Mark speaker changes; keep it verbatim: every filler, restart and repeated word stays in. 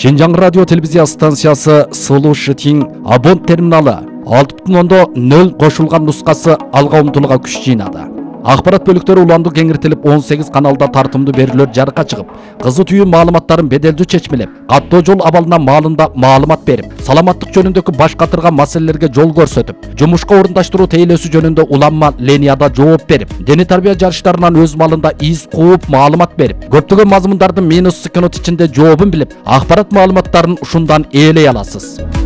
Speaker 1: Шинжаң радио телевизия станциясы Сулуу Шытин абонент терминалы алты бүтүн нөл кошулган нускасы алга умтулууга күч жыйнады. Акпарат бөлүктөрү уланды кеңиртилип он сегиз каналда тартымдуу берүүлөр жарыкка чыгып, кызы түйүү маалыматтарын беделдүү чечмелеп, каттоо жол абалына маалында маалымат берип, саламаттык жөнүндөгү баш катырган маселелерге жол көрсөтүп, жумушка орундаштыруу тейлөөсү жөнүндө уланма линияда жооп берип, дене тарбия жарыштарынан өз малында из кууп маалымат берип, көптөгөн мазмундардын минус секунд ичинде жообун билип, акпарат маалыматтарын ушундан ээлей аласыз.